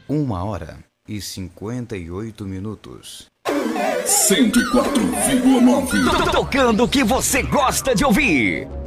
1h58. 104,9. Tocando o que você gosta de ouvir.